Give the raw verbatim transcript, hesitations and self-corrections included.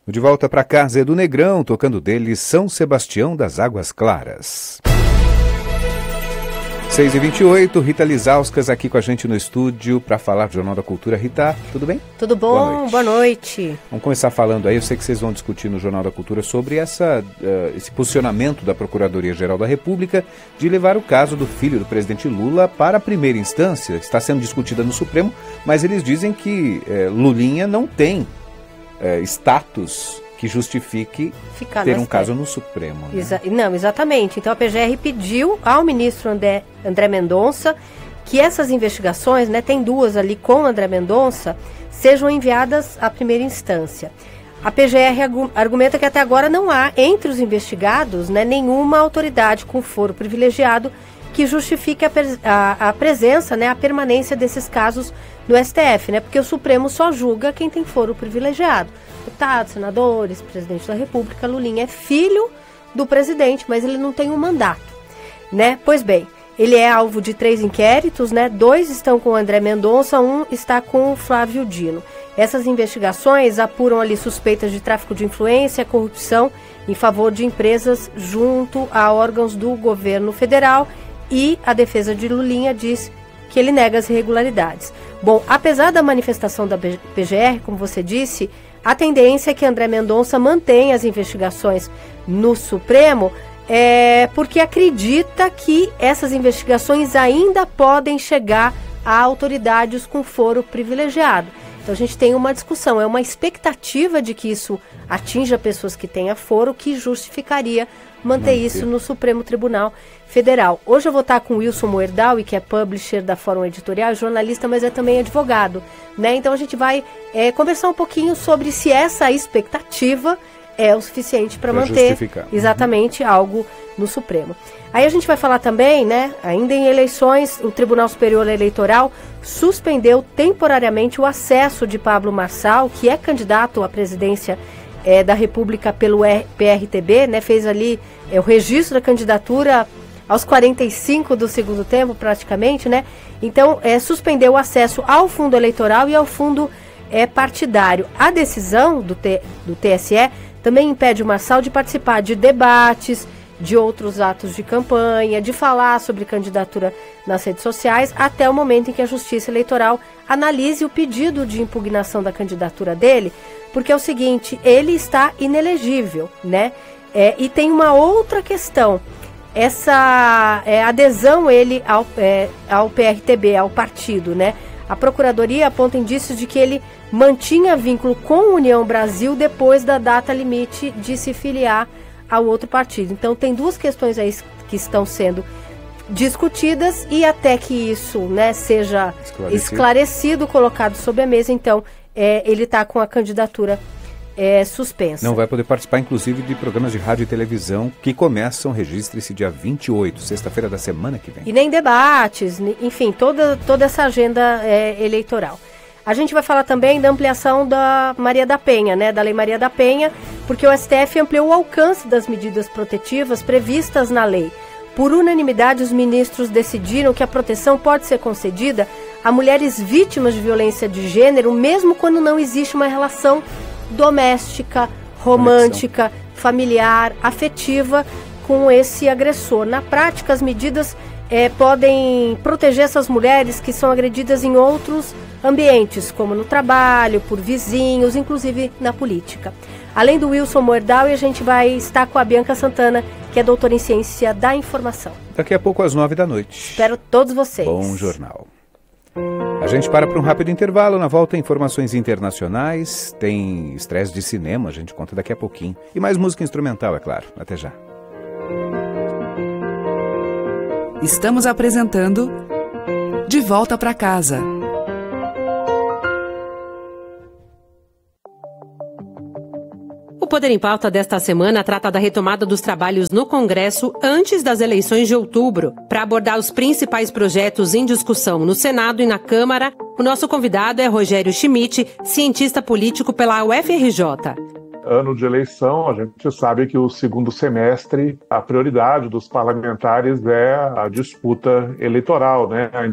De volta para casa é do Negrão, tocando dele São Sebastião das Águas Claras. seis e vinte e oito, Rita Lizauskas aqui com a gente no estúdio para falar do Jornal da Cultura. Rita, tudo bem? Tudo bom, boa noite. Boa noite. Vamos começar falando aí, eu sei que vocês vão discutir no Jornal da Cultura sobre essa, uh, esse posicionamento da Procuradoria-Geral da República de levar o caso do filho do presidente Lula para a primeira instância. Está sendo discutida no Supremo, mas eles dizem que uh, Lulinha não tem uh, status que justifique Ficar ter um caso no Supremo. Né? Exa- não, exatamente. Então a P G R pediu ao ministro André, André Mendonça que essas investigações, né, tem duas ali com André Mendonça, sejam enviadas à primeira instância. A P G R argu- argumenta que até agora não há, entre os investigados, né, nenhuma autoridade com foro privilegiado que justifique a, pre- a, a presença, né, a permanência desses casos no S T F, né, porque o Supremo só julga quem tem foro privilegiado. Deputados, senadores, presidente da República. Lulinha é filho do presidente, mas ele não tem um mandato, né? Pois bem, ele é alvo de três inquéritos, né? Dois estão com o André Mendonça, um está com o Flávio Dino. Essas investigações apuram ali suspeitas de tráfico de influência, corrupção em favor de empresas junto a órgãos do governo federal, e a defesa de Lulinha diz que ele nega as irregularidades. Bom, apesar da manifestação da P G R, como você disse, a tendência é que André Mendonça mantenha as investigações no Supremo, é, porque acredita que essas investigações ainda podem chegar a autoridades com foro privilegiado. Então a gente tem uma discussão, é uma expectativa de que isso atinja pessoas que tenham foro, que justificaria manter Manter. isso no Supremo Tribunal Federal. Hoje eu vou estar com o Wilson Moerdaui, que é publisher da Fórum Editorial, jornalista, mas é também advogado, né? Então a gente vai é, conversar um pouquinho sobre se essa expectativa é o suficiente para manter justificar. exatamente uhum. algo no Supremo. Aí a gente vai falar também, né, ainda em eleições, o Tribunal Superior Eleitoral suspendeu temporariamente o acesso de Pablo Marçal, que é candidato à presidência É, da República pelo P R T B, né, fez ali é, o registro da candidatura aos quarenta e cinco do segundo tempo, praticamente, né? Então, é, suspendeu o acesso ao fundo eleitoral e ao fundo é, partidário. A decisão do, T, do T S E também impede o Marçal de participar de debates, de outros atos de campanha, de falar sobre candidatura nas redes sociais, até o momento em que a Justiça Eleitoral analise o pedido de impugnação da candidatura dele, porque é o seguinte, ele está inelegível, né? É, e tem uma outra questão, essa é, adesão ele ao, é, ao P R T B, ao partido, né? A Procuradoria aponta indícios de que ele mantinha vínculo com a União Brasil depois da data limite de se filiar ao outro partido. Então tem duas questões aí que estão sendo discutidas, e até que isso, né, seja esclarecido, esclarecido colocado sobre a mesa, então é, ele está com a candidatura é, suspensa. Não vai poder participar, inclusive, de programas de rádio e televisão que começam, registre-se, dia vinte e oito, sexta-feira da semana que vem. E nem debates, enfim, toda, toda essa agenda é, eleitoral. A gente vai falar também da ampliação da Maria da Penha, né, da Lei Maria da Penha, porque o S T F ampliou o alcance das medidas protetivas previstas na lei. Por unanimidade, os ministros decidiram que a proteção pode ser concedida a mulheres vítimas de violência de gênero, mesmo quando não existe uma relação doméstica, romântica, familiar, afetiva com esse agressor. Na prática, as medidas é, podem proteger essas mulheres que são agredidas em outros ambientes, como no trabalho, por vizinhos, inclusive na política. Além do Wilson Moerdaui, a gente vai estar com a Bianca Santana, que é doutora em Ciência da Informação. Daqui a pouco às nove da noite. Espero todos vocês. Bom jornal. A gente para para um rápido intervalo. Na volta, informações internacionais. Tem estresse de cinema, a gente conta daqui a pouquinho. E mais música instrumental, é claro. Até já. Estamos apresentando De Volta para Casa. O Poder em Pauta desta semana trata da retomada dos trabalhos no Congresso antes das eleições de outubro. Para abordar os principais projetos em discussão no Senado e na Câmara, o nosso convidado é Rogério Schmidt, cientista político pela U F R J. Ano de eleição, a gente sabe que o segundo semestre, a prioridade dos parlamentares é a disputa eleitoral, né?